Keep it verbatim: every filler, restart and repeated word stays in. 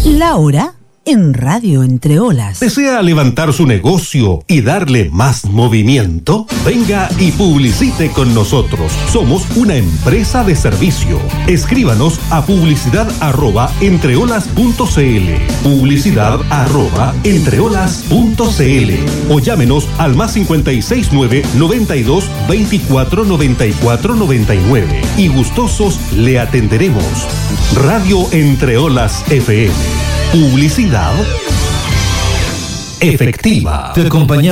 La hora en Radio Entre Olas. ¿Desea levantar su negocio y darle más movimiento? Venga y publicite con nosotros. Somos una empresa de servicio. Escríbanos a publicidad arroba entreolas punto cl, publicidad arroba entreolas punto cl, o llámenos al más cincuenta y seis nueve, noventa y dos, veinticuatro, noventa y cuatro, noventa y nueve y gustosos le atenderemos. Radio Entre Olas F M. Publicidad efectiva. Te acompañamos.